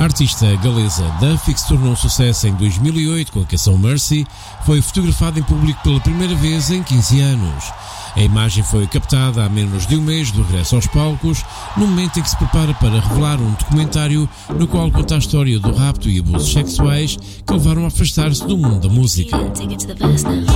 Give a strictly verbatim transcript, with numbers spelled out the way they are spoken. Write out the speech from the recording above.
artista galesa Duffy, que se tornou um sucesso em dois mil e oito com a canção Mercy, foi fotografada em público pela primeira vez em quinze anos. A imagem foi captada há menos de um mês do regresso aos palcos, no momento em que se prepara para revelar um documentário no qual conta a história do rapto e abusos sexuais que levaram a afastar-se do mundo da música.